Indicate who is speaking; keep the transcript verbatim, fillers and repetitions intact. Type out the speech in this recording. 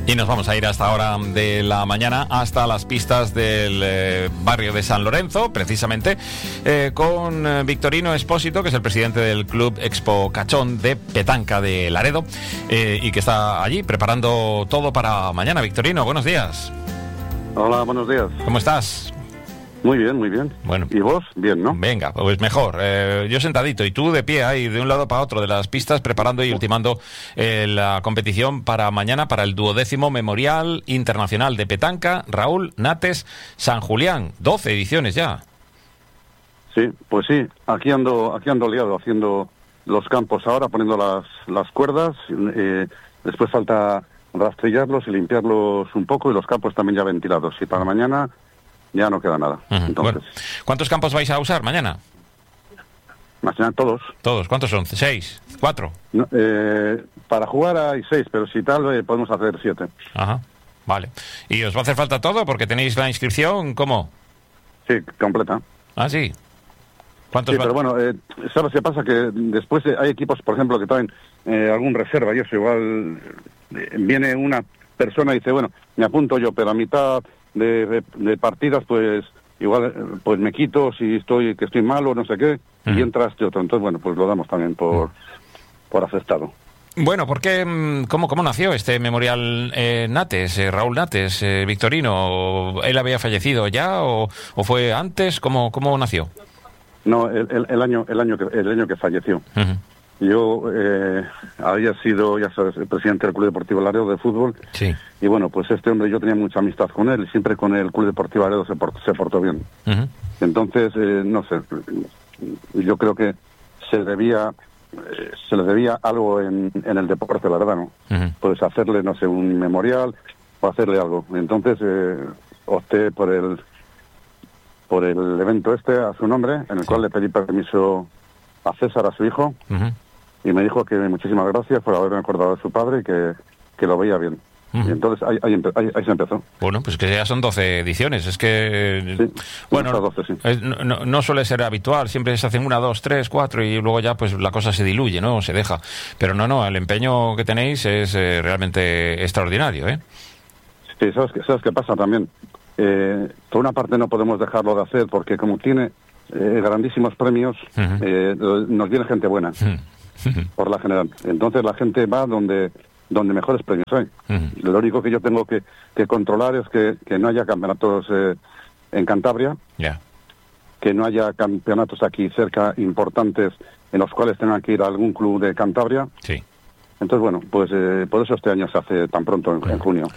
Speaker 1: Y nos vamos a ir hasta ahora de la mañana hasta las pistas del eh, barrio de San Lorenzo, precisamente, eh, con eh, Victorino Espósito, que es el presidente del Club Expo Cachón de Petanca de Laredo, eh, y que está allí preparando todo para mañana. Victorino, buenos días.
Speaker 2: Hola, buenos días.
Speaker 1: ¿Cómo estás?
Speaker 2: Muy bien, muy bien.
Speaker 1: Bueno.
Speaker 2: ¿Y vos? Bien, ¿no?
Speaker 1: Venga, pues mejor. Eh, yo sentadito y tú de pie ahí, de un lado para otro de las pistas, preparando y ultimando eh, la competición para mañana, para el duodécimo Memorial Internacional de Petanca Raúl Nates San Julián. doce ediciones ya.
Speaker 2: Sí, pues sí. Aquí ando, aquí ando liado haciendo los campos ahora, poniendo las, las cuerdas. Eh, después falta rastrillarlos y limpiarlos un poco y los campos también ya ventilados. Y para mañana ya no queda nada.
Speaker 1: Uh-huh.
Speaker 2: Entonces,
Speaker 1: bueno, ¿cuántos campos vais a usar mañana?
Speaker 2: Mañana todos.
Speaker 1: ¿Todos? ¿Cuántos son? ¿Seis? ¿Cuatro?
Speaker 2: No, eh, para jugar hay seis, pero si tal eh, podemos hacer siete.
Speaker 1: Ajá, vale. ¿Y os va a hacer falta todo porque tenéis la inscripción? ¿Cómo?
Speaker 2: Sí, completa.
Speaker 1: Ah, sí. ¿Cuántos
Speaker 2: sí,
Speaker 1: va-
Speaker 2: pero bueno, eh, ¿sabes qué pasa? Que después eh, hay equipos, por ejemplo, que traen eh, algún reserva y eso, igual eh, viene una persona y dice, bueno, me apunto yo, pero a mitad de, de, de partidas, pues igual eh, pues me quito si estoy que estoy malo, no sé qué,
Speaker 1: Uh-huh.
Speaker 2: y entras de otro. Entonces, bueno, pues lo damos también por, uh-huh. por aceptado.
Speaker 1: Bueno, ¿por qué, cómo, cómo nació este Memorial eh, Nates, eh, Raúl Nates, eh, Victorino? ¿Él había fallecido ya o, o fue antes? ¿Cómo, cómo nació?
Speaker 2: No, el, el, el año el año que el año que falleció.
Speaker 1: Uh-huh.
Speaker 2: Yo eh, había sido, ya sabes, el presidente del Club Deportivo Laredo de fútbol.
Speaker 1: Sí.
Speaker 2: Y bueno, pues este hombre, yo tenía mucha amistad con él y siempre con el Club Deportivo Laredo se, port, se portó bien.
Speaker 1: Uh-huh.
Speaker 2: Entonces, eh, no sé, yo creo que se debía, eh, se le debía algo en, en el deporte, la verdad, ¿no?
Speaker 1: Uh-huh.
Speaker 2: Pues hacerle, no sé, un memorial o hacerle algo. Entonces, eh, opté por el, por el evento este a su nombre, en el sí. cual le pedí permiso a César, a su hijo. Uh-huh. Y me dijo que muchísimas gracias por haberme acordado de su padre y que, que lo veía bien. Uh-huh. Y entonces ahí, ahí, ahí, ahí se empezó.
Speaker 1: Bueno, pues que ya son doce ediciones. Es que,
Speaker 2: sí,
Speaker 1: bueno,
Speaker 2: doce, sí.
Speaker 1: es, no, no suele ser habitual. Siempre se hacen una, dos, tres, cuatro y luego ya pues la cosa se diluye, ¿no? Se deja. Pero no, no, el empeño que tenéis es eh, realmente extraordinario, ¿eh?
Speaker 2: Sí, ¿sabes qué, sabes qué pasa también? Eh, por una parte no podemos dejarlo de hacer porque como tiene eh, grandísimos premios, uh-huh. eh, nos viene gente buena. Uh-huh. Por la general. Entonces la gente va donde donde mejores premios hay. Uh-huh. Lo único que yo tengo que, que controlar es que, que no haya campeonatos eh, en Cantabria,
Speaker 1: yeah.
Speaker 2: que no haya campeonatos aquí cerca importantes en los cuales tengan que ir a algún club de Cantabria.
Speaker 1: Sí.
Speaker 2: Entonces, bueno, pues eh, por eso este año se hace tan pronto, en, uh-huh. en junio.